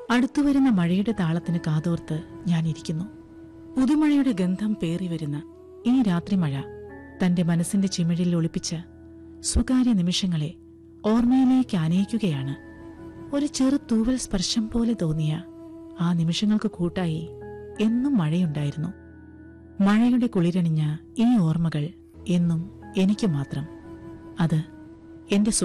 അടുത്തുവരുന്ന മഴയുടെ താളത്തിന് കാതോർത്ത് ഞാനിരിക്കുന്നു. പുതുമഴയുടെ ഗന്ധം പേറിവരുന്ന ഈ രാത്രി മഴ തന്റെ മനസ്സിന്റെ ചിമിഴിൽ ഒളിപ്പിച്ച സ്വകാര്യ നിമിഷങ്ങളെ ഓർമ്മയിലേക്ക് ആനയിക്കുകയാണ്. ഒരു ചെറു തൂവൽ സ്പർശം പോലെ തോന്നിയ ആ നിമിഷങ്ങൾക്ക് കൂട്ടായി എന്നും മഴയുണ്ടായിരുന്നു. മഴയുടെ കുളിരണിഞ്ഞ ഈ ഓർമ്മകൾ എന്നും എനിക്ക് മാത്രം. അത് എന്റെ